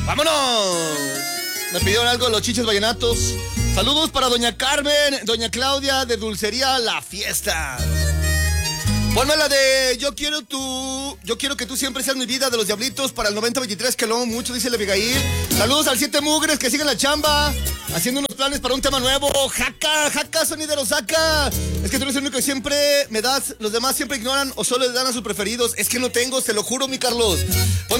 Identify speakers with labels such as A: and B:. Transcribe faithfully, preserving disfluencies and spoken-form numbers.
A: ¡Vámonos! Me pidieron algo los chiches vallenatos. Saludos para doña Carmen, doña Claudia de Dulcería La Fiesta. Ponme la de Yo quiero tú, yo quiero que tú siempre seas mi vida de los Diablitos para el noventa veintitrés, que lo amo mucho, dice el Abigail. Saludos al Siete Mugres, que siguen la chamba, haciendo unos planes para un tema nuevo. Jaca, jaca, sonidero, saca. Es que tú eres el único que siempre me das, los demás siempre ignoran o solo le dan a sus preferidos. Es que no tengo, se lo juro, mi Carlos. Ponme